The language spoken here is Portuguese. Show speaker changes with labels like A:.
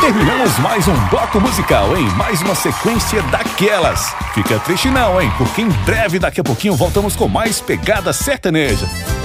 A: terminamos mais um bloco musical, hein? Mais uma sequência daquelas. Fica triste não, hein? Porque em breve, daqui a pouquinho, voltamos com mais pegada sertaneja.